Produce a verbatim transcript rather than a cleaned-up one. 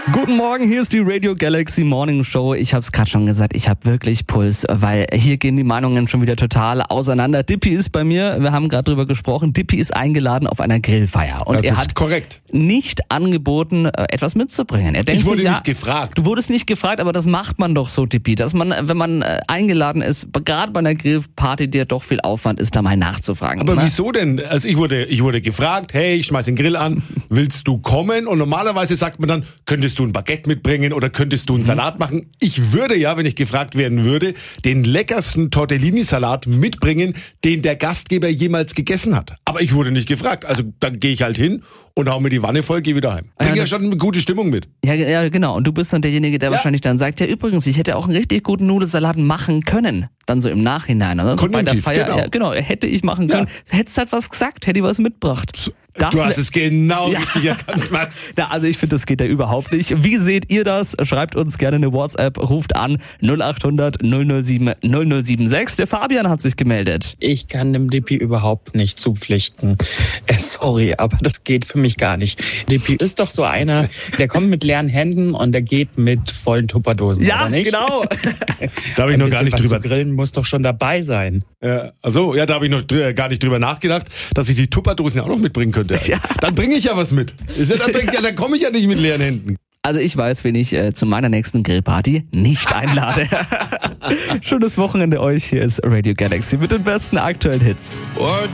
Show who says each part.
Speaker 1: Guten Morgen, hier ist die Radio Galaxy Morning Show. Ich habe es gerade schon gesagt, ich habe wirklich Puls, weil hier gehen die Meinungen schon wieder total auseinander. Dippy ist bei mir, wir haben gerade drüber gesprochen, Dippy ist eingeladen auf einer Grillfeier. Und
Speaker 2: das
Speaker 1: er
Speaker 2: ist
Speaker 1: hat
Speaker 2: korrekt.
Speaker 1: nicht angeboten, etwas mitzubringen. Er denkt
Speaker 2: Ich wurde
Speaker 1: sich, ja,
Speaker 2: nicht gefragt.
Speaker 1: Du wurdest nicht gefragt, aber das macht man doch so, Dippy, dass man, wenn man eingeladen ist, gerade bei einer Grillparty, der doch viel Aufwand ist, da mal nachzufragen.
Speaker 2: Aber
Speaker 1: ne?
Speaker 2: wieso denn? Also ich wurde, ich wurde gefragt, hey, ich schmeiß den Grill an, willst du kommen? Und normalerweise sagt man dann, könntest du ein Baguette mitbringen oder könntest du einen Salat machen? Ich würde ja, wenn ich gefragt werden würde, den leckersten Tortellini-Salat mitbringen, den der Gastgeber jemals gegessen hat. Aber ich wurde nicht gefragt. Also dann gehe ich halt hin und hau mir die Wanne voll, gehe wieder heim. Bring ja, ja schon eine gute Stimmung mit.
Speaker 1: Ja, ja, genau. Und du bist dann derjenige, der
Speaker 2: ja.
Speaker 1: wahrscheinlich dann sagt, ja übrigens, ich hätte auch einen richtig guten Nudelsalat machen können. Dann so im Nachhinein. Also bei der Feier,
Speaker 2: genau.
Speaker 1: Ja, genau, hätte ich machen können. Ja. Hättest halt was gesagt, hätte ich was mitgebracht. Das
Speaker 2: du hast es genau
Speaker 1: ja.
Speaker 2: richtig erkannt, Max.
Speaker 1: Na, also ich finde, das geht ja überhaupt nicht. Wie seht ihr das? Schreibt uns gerne eine WhatsApp, ruft an null acht hundert null null sieben null null sieben sechs. Der Fabian hat sich gemeldet.
Speaker 3: Ich kann dem Dippy überhaupt nicht zupflichten. Äh, sorry, aber das geht für mich gar nicht. Dippy ist doch so einer, der kommt mit leeren Händen und der geht mit vollen Tupperdosen,
Speaker 1: ja,
Speaker 3: oder nicht?
Speaker 1: Genau.
Speaker 2: Da habe ich noch gar nicht drüber.
Speaker 3: Grillen muss doch schon dabei sein.
Speaker 2: Ja, also, ja, da habe ich noch drü- gar nicht drüber nachgedacht, dass ich die Tupperdosen ja auch noch mitbringen könnte.
Speaker 1: Ja.
Speaker 2: Dann bringe ich ja was mit. Ist ja, dann bring, ja, dann komme ich ja nicht mit leeren Händen.
Speaker 1: Also ich weiß, wen ich äh, zu meiner nächsten Grillparty nicht einlade. Schönes Wochenende euch. Hier ist Radio Galaxy mit den besten aktuellen Hits.
Speaker 2: Und